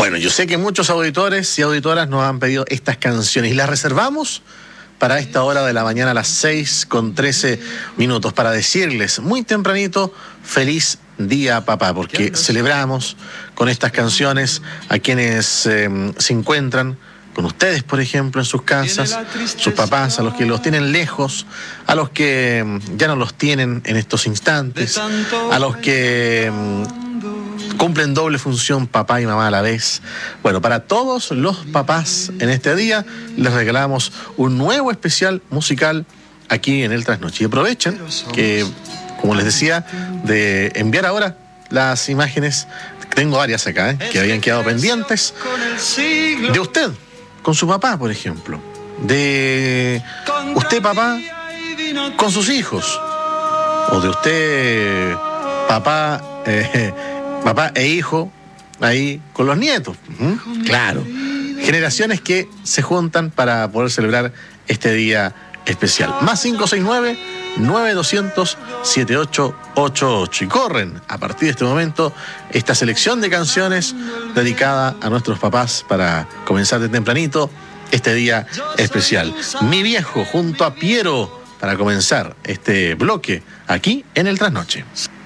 Bueno, yo sé que muchos auditores y auditoras nos han pedido estas canciones y las reservamos para esta hora de la mañana a las 6:13 para decirles muy tempranito feliz día papá, porque celebramos con estas canciones a quienes se encuentran con ustedes, por ejemplo, en sus casas, sus papás, a los que los tienen lejos, a los que ya no los tienen en estos instantes, a los que cumplen doble función papá y mamá a la vez. Bueno, para todos los papás en este día les regalamos un nuevo especial musical aquí en el Trasnoche. Y aprovechen que, como les decía, de enviar ahora las imágenes, tengo varias acá, que habían quedado pendientes, de usted con su papá, por ejemplo, de usted papá con sus hijos, o de usted papá papá e hijo ahí con los nietos. Claro, generaciones que se juntan para poder celebrar este día especial. Más 569-9200-7888. Y corren a partir de este momento esta selección de canciones dedicada a nuestros papás para comenzar de tempranito este día especial. Mi viejo junto a Piero para comenzar este bloque aquí en el Trasnoche.